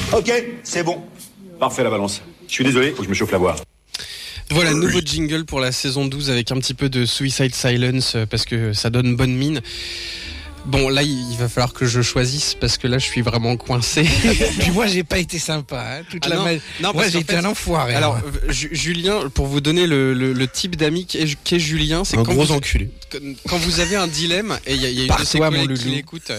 Ok, c'est bon. Parfait la balance. Je suis désolé, faut que je me chauffe la voix. Voilà, nouveau jingle pour la saison 12 avec un petit peu de Suicide Silence parce que ça donne bonne mine. Bon, là, il va falloir que je choisisse parce que là, je suis vraiment coincé. Puis moi, j'ai pas été sympa. Moi, j'ai été un enfoiré. Alors, Julien, pour vous donner le type d'ami qu'est Julien, c'est un gros enculé. Quand vous avez un dilemme, et il y a une de ses collègues qui l'écoute,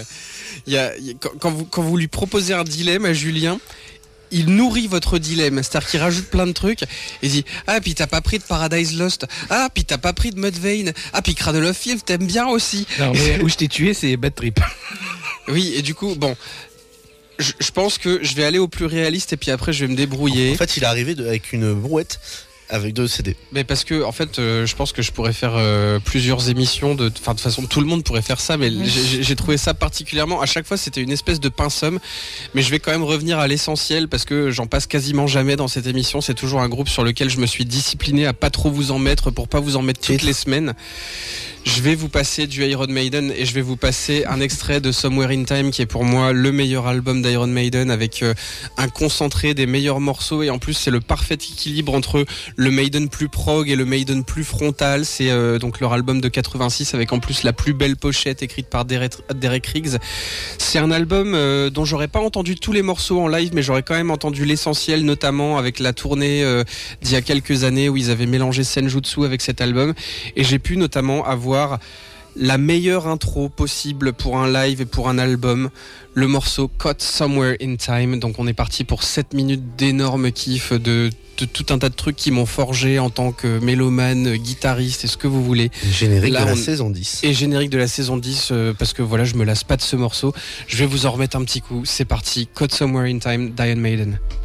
quand vous lui proposez un dilemme à Julien, il nourrit votre dilemme, c'est-à-dire qu'il rajoute plein de trucs. Il dit puis t'as pas pris de Paradise Lost, puis t'as pas pris de Mudvayne, puis Cradle of Filth t'aimes bien aussi. Non, mais où je t'ai tué, c'est Bad Trip. Oui, et du coup, bon, je pense que je vais aller au plus réaliste et puis après je vais me débrouiller. En fait, il est arrivé avec une brouette avec 2 CD. Mais parce que en fait, je pense que je pourrais faire plusieurs émissions de toute façon tout le monde pourrait faire ça, mais j'ai trouvé ça particulièrement. À chaque fois, c'était une espèce de pince-somme, mais je vais quand même revenir à l'essentiel parce que j'en passe quasiment jamais dans cette émission. C'est toujours un groupe sur lequel je me suis discipliné à pas trop vous en mettre pour pas vous en mettre toutes les semaines. Je vais vous passer du Iron Maiden et je vais vous passer un extrait de Somewhere in Time qui est pour moi le meilleur album d'Iron Maiden avec un concentré des meilleurs morceaux et en plus c'est le parfait équilibre entre le Maiden plus prog et le Maiden plus frontal. C'est donc leur album de 86 avec en plus la plus belle pochette écrite par Derek Riggs. C'est un album dont j'aurais pas entendu tous les morceaux en live mais j'aurais quand même entendu l'essentiel, notamment avec la tournée d'il y a quelques années où ils avaient mélangé Senjutsu avec cet album et j'ai pu notamment avoir la meilleure intro possible pour un live et pour un album, le morceau Caught Somewhere in Time. Donc on est parti pour 7 minutes d'énorme kiff de tout un tas de trucs qui m'ont forgé en tant que mélomane, guitariste et ce que vous voulez. Générique de la saison 10. Et générique de la saison 10 parce que voilà, je me lasse pas de ce morceau. Je vais vous en remettre un petit coup. C'est parti, Caught Somewhere in Time d'Iron Maiden.